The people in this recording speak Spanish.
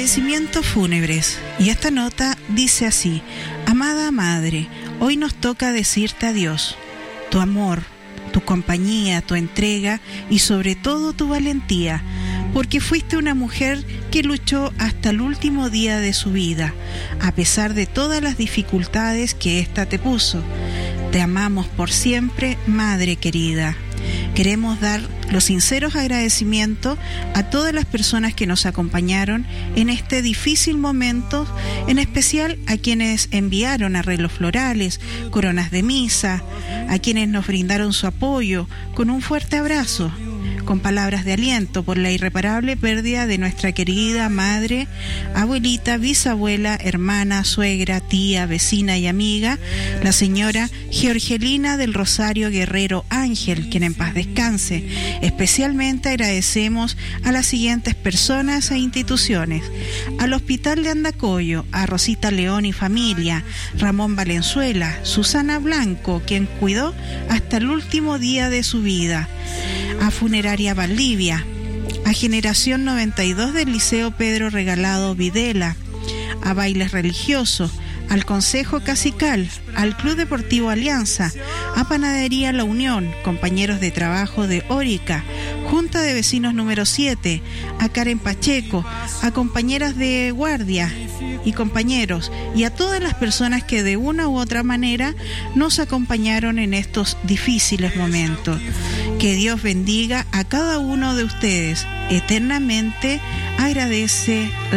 Agradecimientos fúnebres. Y esta nota dice así: amada madre, hoy nos toca decirte adiós. Tu amor, tu compañía, tu entrega y sobre todo tu valentía, porque fuiste una mujer que luchó hasta el último día de su vida, a pesar de todas las dificultades que ésta te puso. Te amamos por siempre, madre querida. Queremos dar los sinceros agradecimientos a todas las personas que nos acompañaron en este difícil momento, en especial a quienes enviaron arreglos florales, coronas de misa, a quienes nos brindaron su apoyo con un fuerte abrazo, con palabras de aliento por la irreparable pérdida de nuestra querida madre, abuelita, bisabuela, hermana, suegra, tía, vecina y amiga, la señora Georgelina del Rosario Guerrero Ángel, quien en paz descanse. Especialmente agradecemos a las siguientes personas e instituciones: al Hospital de Andacollo, a Rosita León y familia, Ramón Valenzuela, Susana Blanco, quien cuidó hasta el último día de su vida, a Funeraria Valdivia, a Generación 92 del Liceo Pedro Regalado Videla, a Bailes Religiosos, al Consejo Casical, al Club Deportivo Alianza, a Panadería La Unión, compañeros de trabajo de Órica, Junta de Vecinos número 7, a Karen Pacheco, a compañeras de guardia y compañeros, y a todas las personas que de una u otra manera nos acompañaron en estos difíciles momentos. Que Dios bendiga a cada uno de ustedes. Eternamente agradece